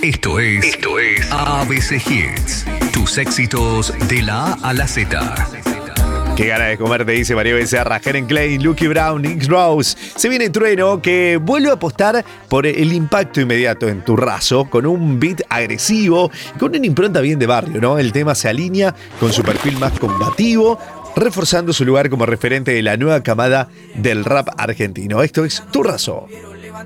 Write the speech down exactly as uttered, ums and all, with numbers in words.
Esto es, Esto es A B C Hits, tus éxitos de la A a la Z. Qué ganas de comer, te dice María Becerra, Helen Klein, Lucky Brown, X Rose. Se viene Trueno, que vuelve a apostar por el impacto inmediato en tu raso, con un beat agresivo, con una impronta bien de barrio, ¿no? El tema se alinea con su perfil más combativo, reforzando su lugar como referente de la nueva camada del rap argentino. Esto es Tu Raso.